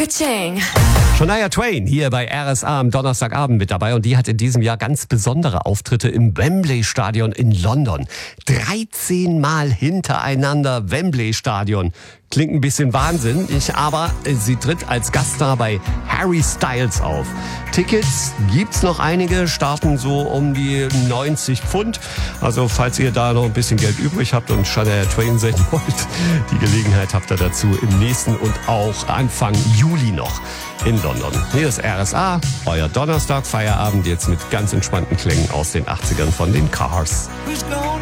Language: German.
Ka-ching. Shania Twain hier bei RSA am Donnerstagabend mit dabei und die hat in diesem Jahr ganz besondere Auftritte im Wembley-Stadion in London. 13 Mal hintereinander Wembley-Stadion. Klingt ein bisschen wahnsinnig, aber sie tritt als Gaststar bei Harry Styles auf. Tickets gibt's noch einige, starten so um die 90 Pfund. Also falls ihr da noch ein bisschen Geld übrig habt und Shania Twain sehen wollt, die Gelegenheit habt ihr dazu im nächsten und auch Anfang Juli noch in London. Hier ist RSA, euer Donnerstag-Feierabend jetzt mit ganz entspannten Klängen aus den 80ern von den Cars.